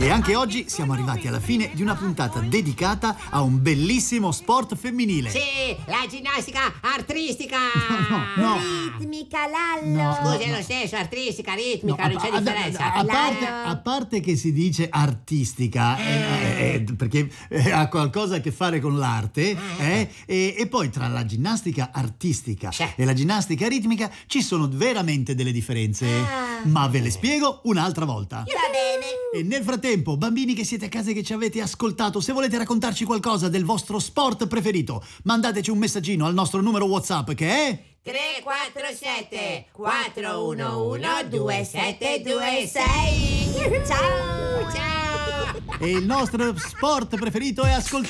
E anche oggi siamo arrivati alla fine di una puntata dedicata a un bellissimo sport femminile. Sì, la ginnastica artistica. No. Ritmica, Lallo. No. Scusi, è lo stesso, artistica, ritmica, non c'è differenza. A parte che si dice artistica, perché ha qualcosa a che fare con l'arte, e poi tra la ginnastica artistica e la ginnastica ritmica ci sono veramente delle differenze, ma ve le spiego un'altra volta. Va bene. E nel frattempo, bambini che siete a casa e che ci avete ascoltato, se volete raccontarci qualcosa del vostro sport preferito, mandateci un messaggino al nostro numero WhatsApp che è 347 411 2726. Ciao. Ciao. e il nostro sport preferito è ascoltare